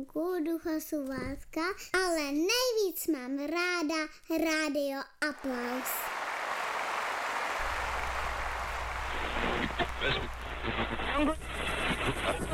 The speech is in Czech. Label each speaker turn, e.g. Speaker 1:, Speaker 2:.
Speaker 1: Slunku, Ducha Láska, ale nejvíc mám ráda Rádio Aplaus.